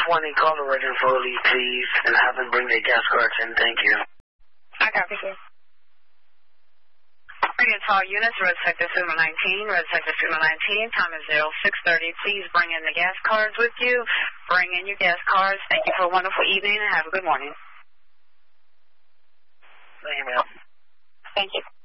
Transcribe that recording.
call the resident fully, please, and have them bring their gas cards in. Thank you. I copy, sir. Bring in to all units, Road Sector 19, Road Sector 19, time is 0630. Please bring in the gas cards with you. Bring in your gas cards. Thank you for a wonderful evening and have a good morning. Thank you, ma'am. Thank you.